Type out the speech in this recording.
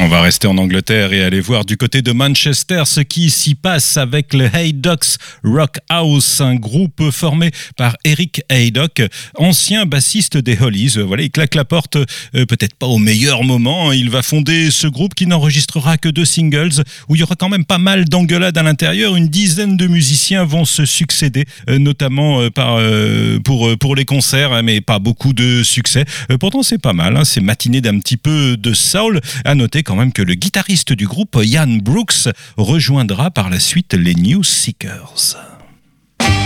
On va rester en Angleterre et aller voir du côté de Manchester ce qui s'y passe avec le Haydock's Rock House, un groupe formé par Eric Haydock, ancien bassiste des Hollies. Voilà, il claque la porte, peut-être pas au meilleur moment. Il va fonder ce groupe qui n'enregistrera que 2 singles, où il y aura quand même pas mal d'engueulades à l'intérieur. Une dizaine de musiciens vont se succéder, notamment pour les concerts, mais pas beaucoup de succès. Pourtant, c'est pas mal, hein, c'est matiné d'un petit peu de soul. À noter quand même que le guitariste du groupe, Ian Brooks, rejoindra par la suite les New Seekers.